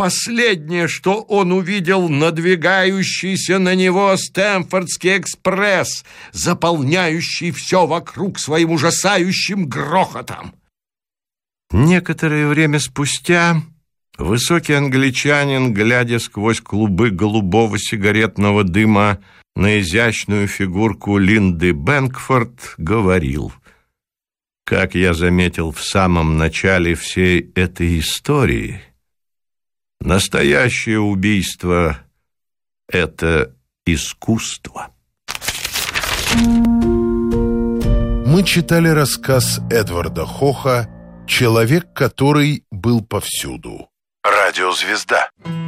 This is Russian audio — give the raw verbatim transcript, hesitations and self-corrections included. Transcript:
последнее, что он увидел, надвигающийся на него Стэмфордский экспресс, заполняющий все вокруг своим ужасающим грохотом. Некоторое время спустя высокий англичанин, глядя сквозь клубы голубого сигаретного дыма на изящную фигурку Линды Бэнкфорд, говорил: «Как я заметил в самом начале всей этой истории, настоящее убийство — это искусство». Мы читали рассказ Эдварда Хоха «Человек, который был повсюду». Радиозвезда.